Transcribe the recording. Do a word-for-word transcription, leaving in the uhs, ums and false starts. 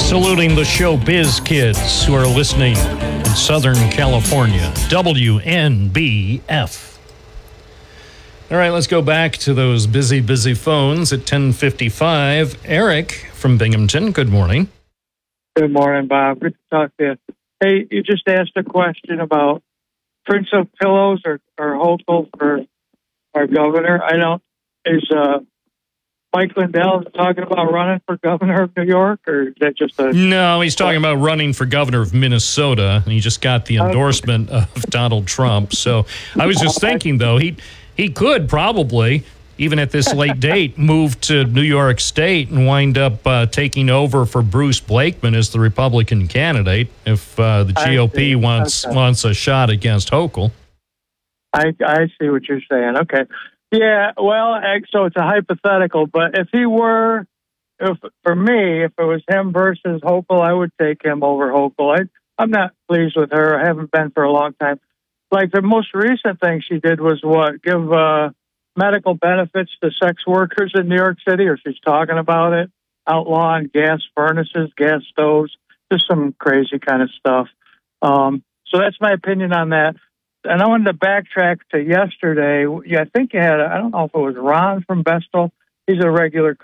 Saluting the showbiz kids who are listening in Southern California. W N B F. All right, let's go back to those busy, busy phones at ten fifty-five. Eric from Binghamton, good morning. Good morning, Bob. Good to talk to you. Hey, you just asked a question about Prince of Pillows or, or Hochul for our governor. I don't, is uh, Mike Lindell talking about running for governor of New York, or is that just a... No, he's talking about running for governor of Minnesota, and he just got the endorsement of Donald Trump. So I was just thinking, though, he he could probably, even at this late date, move to New York State and wind up uh, taking over for Bruce Blakeman as the Republican candidate if uh, the G O P wants okay. wants a shot against Hochul. I, I see what you're saying. Okay. Yeah, well, so it's a hypothetical, but if he were, if for me, if it was him versus Hochul, I would take him over Hochul. I, I'm not pleased with her. I haven't been for a long time. Like the most recent thing she did was what? Give uh, medical benefits to sex workers in New York City, or she's talking about it, outlawing gas furnaces, gas stoves, just some crazy kind of stuff. Um, so that's my opinion on that. And I wanted to backtrack to yesterday. Yeah, I think you had, I don't know if it was Ron from Vestal. He's a regular